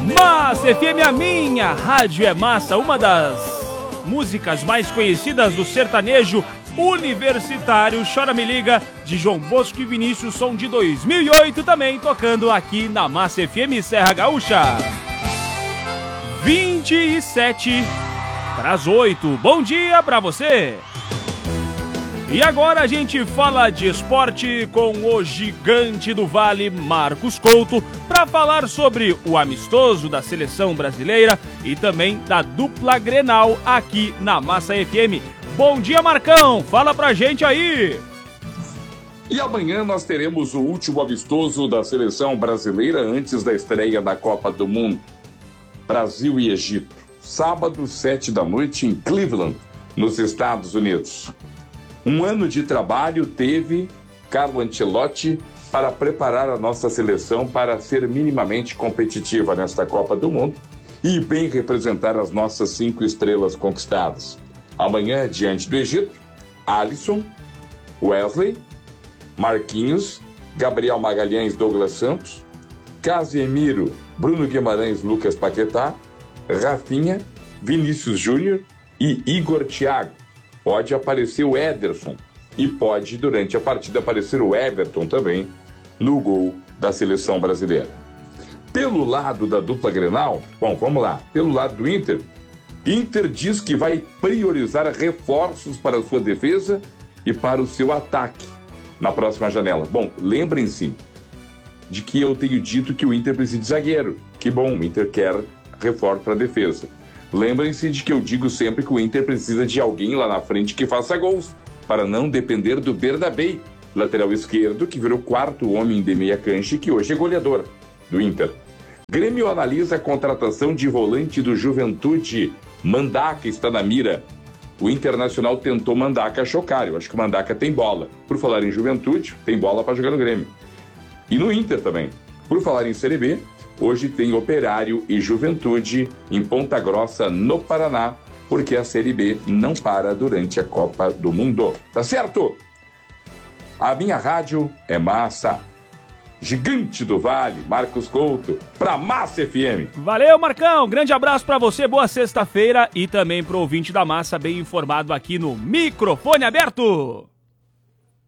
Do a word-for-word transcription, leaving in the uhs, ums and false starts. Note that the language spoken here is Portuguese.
Massa F M, a minha rádio é massa, uma das músicas mais conhecidas do sertanejo universitário. Chora Me Liga, de João Bosco e Vinícius, som de dois mil e oito, também tocando aqui na Massa F M Serra Gaúcha. vinte e sete para as oito. Bom dia para você. E agora a gente fala de esporte com o gigante do Vale, Marcos Couto, para falar sobre o amistoso da seleção brasileira e também da dupla Grenal aqui na Massa F M. Bom dia, Marcão, fala pra gente aí. E amanhã nós teremos o último amistoso da seleção brasileira antes da estreia da Copa do Mundo. Brasil e Egito, sábado, sete da noite, em Cleveland, nos Estados Unidos. Um ano de trabalho teve Carlo Ancelotti para preparar a nossa seleção para ser minimamente competitiva nesta Copa do Mundo e bem representar as nossas cinco estrelas conquistadas. Amanhã, diante do Egito, Alisson, Wesley, Marquinhos, Gabriel Magalhães, Douglas Santos, Casemiro, Bruno Guimarães, Lucas Paquetá, Rafinha, Vinícius Júnior e Igor Thiago. Pode aparecer o Ederson e pode, durante a partida, aparecer o Everton também no gol da seleção brasileira. Pelo lado da dupla Grenal, bom, vamos lá. Pelo lado do Inter, Inter diz que vai priorizar reforços para a sua defesa e para o seu ataque na próxima janela. Bom, lembrem-se de que eu tenho dito que o Inter precisa de zagueiro. Que bom, o Inter quer reforço para a defesa. Lembrem-se de que eu digo sempre que o Inter precisa de alguém lá na frente que faça gols, para não depender do Bernabei, lateral esquerdo, que virou quarto homem de meia cancha e que hoje é goleador do Inter. Grêmio analisa a contratação de volante do Juventude. Mandaca está na mira. O Internacional tentou Mandaca chocar. Eu acho que o Mandaca tem bola. Por falar em Juventude, tem bola para jogar no Grêmio. E no Inter também. Por falar em Série B, hoje tem Operário e Juventude em Ponta Grossa, no Paraná, porque a Série B não para durante a Copa do Mundo. Tá certo? A minha rádio é massa. Gigante do Vale, Marcos Couto, pra Massa F M. Valeu, Marcão. Grande abraço pra você, boa sexta-feira e também pro ouvinte da Massa, bem informado aqui no Microfone Aberto.